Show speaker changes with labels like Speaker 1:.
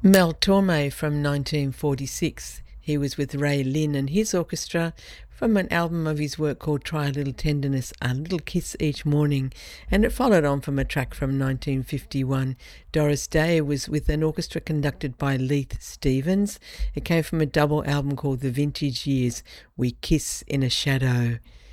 Speaker 1: Mel Torme from 1946. He was with Ray Lynn and his orchestra from an album of his work called Try a Little Tenderness, A Little Kiss Each Morning, and it followed on from a track from 1951. Doris Day was with an orchestra conducted by Leith Stevens. It came from a double album called The Vintage Years, We Kiss in a Shadow.